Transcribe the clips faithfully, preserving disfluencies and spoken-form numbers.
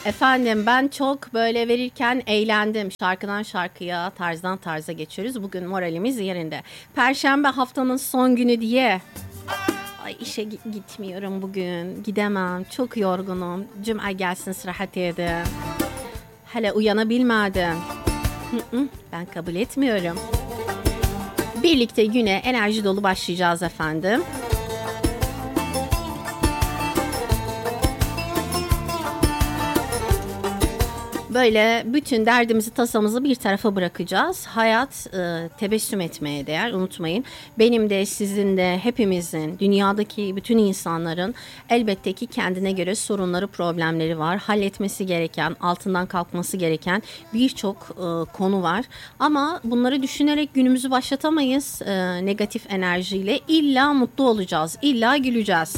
Efendim ben çok böyle verirken eğlendim. Şarkıdan şarkıya, tarzdan tarza geçiyoruz. Bugün moralimiz yerinde. Perşembe haftanın son günü diye. Ay işe gi- gitmiyorum bugün. Gidemem. Çok yorgunum. Cuma gelsin sırahat yedim. Hele uyanabilmedim. Hı hı, ben kabul etmiyorum. Birlikte güne enerji dolu başlayacağız efendim. Böyle bütün derdimizi tasamızı bir tarafa bırakacağız. Hayat e, tebessüm etmeye değer, unutmayın. Benim de sizin de hepimizin, dünyadaki bütün insanların elbette ki kendine göre sorunları, problemleri var. Halletmesi gereken, altından kalkması gereken birçok e, konu var. Ama bunları düşünerek günümüzü başlatamayız e, negatif enerjiyle. İlla mutlu olacağız, illa güleceğiz.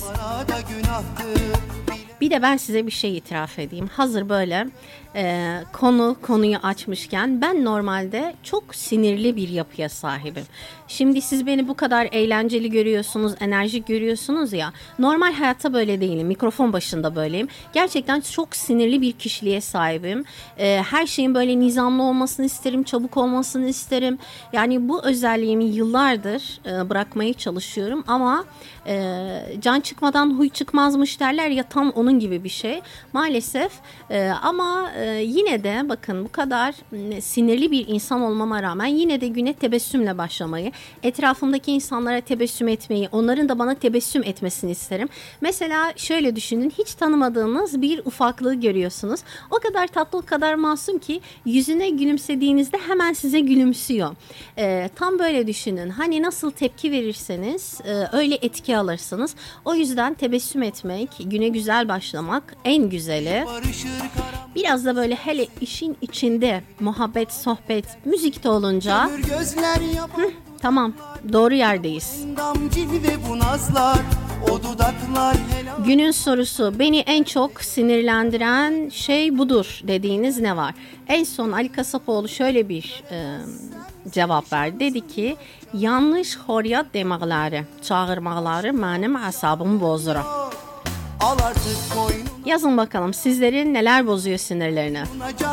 Bir de ben size bir şey itiraf edeyim. Hazır böyle e, konu konuyu açmışken ben normalde çok sinirli bir yapıya sahibim. Şimdi siz beni bu kadar eğlenceli görüyorsunuz, enerjik görüyorsunuz ya. Normal hayatta böyle değilim. Mikrofon başında böyleyim. Gerçekten çok sinirli bir kişiliğe sahibim. E, her şeyin böyle nizamlı olmasını isterim, çabuk olmasını isterim. Yani bu özelliğimi yıllardır e, bırakmaya çalışıyorum ama e, can çıkmadan huy çıkmazmış derler ya, tam onun gibi bir şey maalesef. E, ama e, yine de bakın bu kadar m, sinirli bir insan olmama rağmen yine de güne tebessümle başlamayı, etrafımdaki insanlara tebessüm etmeyi, onların da bana tebessüm etmesini isterim. Mesela şöyle düşünün, hiç tanımadığınız bir ufaklığı görüyorsunuz. O kadar tatlı, o kadar masum ki yüzüne gülümsediğinizde hemen size gülümsüyor. E, tam böyle düşünün. Hani nasıl tepki verirseniz e, öyle etki alırsınız. O yüzden tebessüm etmek, güne güzel başlamak en güzeli. Biraz da böyle hele işin içinde muhabbet, sohbet, müzik de olunca hı, tamam, doğru yerdeyiz. Günün sorusu, beni en çok sinirlendiren şey budur dediğiniz ne var? En son Ali Kasapoğlu şöyle bir e, cevap verdi. Dedi ki yanlış horyat demekleri, çağırmaları benim asabımı bozdur. Yazın bakalım sizlerin neler bozuyor sinirlerini.